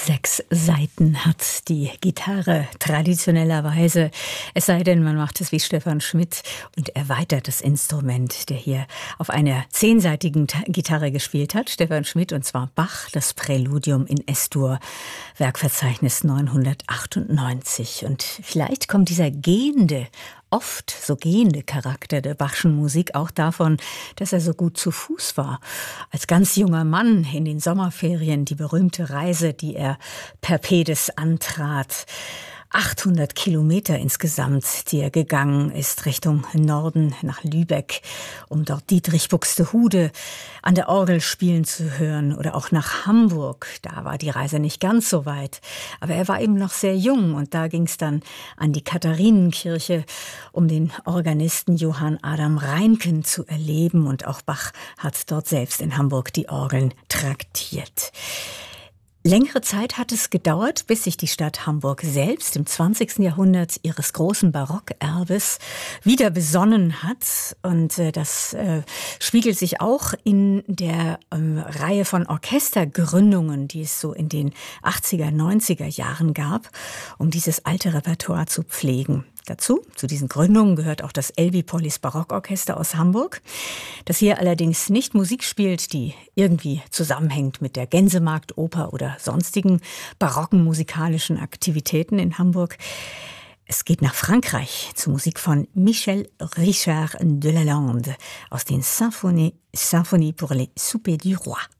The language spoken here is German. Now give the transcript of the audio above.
6 Saiten hat die Gitarre traditionellerweise, es sei denn, man macht es wie Stephan Schmidt und erweitert das Instrument, der hier auf einer 10-saitigen Gitarre gespielt hat. Stephan Schmidt, und zwar Bach, das Präludium in S-Dur, Werkverzeichnis 998. Und vielleicht kommt dieser oft so gehende Charakter der Bachschen Musik auch davon, dass er so gut zu Fuß war. Als ganz junger Mann in den Sommerferien die berühmte Reise, die er per Pedis antrat. 800 Kilometer insgesamt, die er gegangen ist, Richtung Norden nach Lübeck, um dort Dietrich Buxtehude an der Orgel spielen zu hören, oder auch nach Hamburg. Da war die Reise nicht ganz so weit, aber er war eben noch sehr jung, und da ging es dann an die Katharinenkirche, um den Organisten Johann Adam Reinken zu erleben, und auch Bach hat dort selbst in Hamburg die Orgeln traktiert. Längere Zeit hat es gedauert, bis sich die Stadt Hamburg selbst im 20. Jahrhundert ihres großen Barockerbes wieder besonnen hat. Und das spiegelt sich auch in der Reihe von Orchestergründungen, die es so in den 80er, 90er Jahren gab, um dieses alte Repertoire zu pflegen. Zu diesen Gründungen gehört auch das Elbphilharmonisches Barockorchester aus Hamburg, das hier allerdings nicht Musik spielt, die irgendwie zusammenhängt mit der Gänsemarktoper oder sonstigen barocken musikalischen Aktivitäten in Hamburg. Es geht nach Frankreich zur Musik von Michel Richard de Lalande aus den Symphonie pour les soupers du roi.